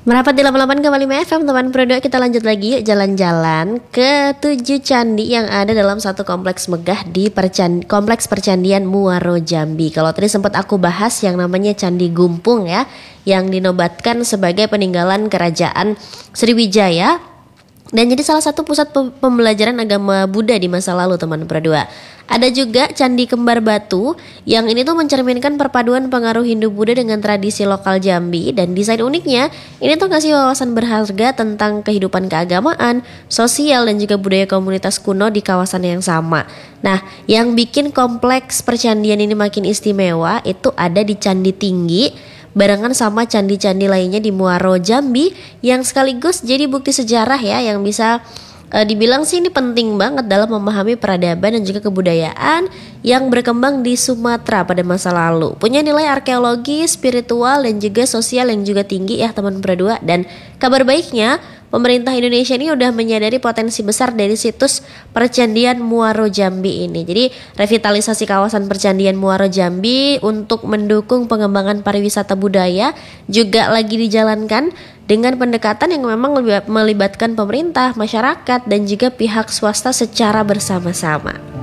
Merapat di 88,5 FM teman Prodo, kita lanjut lagi yuk jalan-jalan ke 7 candi yang ada dalam satu kompleks megah di kompleks percandian Muaro Jambi. Kalau tadi sempat aku bahas yang namanya Candi Gumpung ya, yang dinobatkan sebagai peninggalan kerajaan Sriwijaya dan jadi salah satu pusat pembelajaran agama Buddha di masa lalu teman Pro 2. Ada juga Candi Kembar Batu yang ini tuh mencerminkan perpaduan pengaruh Hindu Buddha dengan tradisi lokal Jambi, dan desain uniknya ini tuh ngasih wawasan berharga tentang kehidupan keagamaan, sosial dan juga budaya komunitas kuno di kawasan yang sama. Nah, yang bikin kompleks percandian ini makin istimewa itu ada di Candi Tinggi barengan sama candi-candi lainnya di Muaro Jambi yang sekaligus jadi bukti sejarah ya, yang bisa dibilang sih ini penting banget dalam memahami peradaban dan juga kebudayaan yang berkembang di Sumatera pada masa lalu. Punya nilai arkeologi, spiritual dan juga sosial yang juga tinggi ya teman Pro 2. Dan kabar baiknya, pemerintah Indonesia ini udah menyadari potensi besar dari situs percandian Muaro Jambi ini. Jadi revitalisasi kawasan percandian Muaro Jambi untuk mendukung pengembangan pariwisata budaya juga lagi dijalankan dengan pendekatan yang memang melibatkan pemerintah, masyarakat dan juga pihak swasta secara bersama-sama.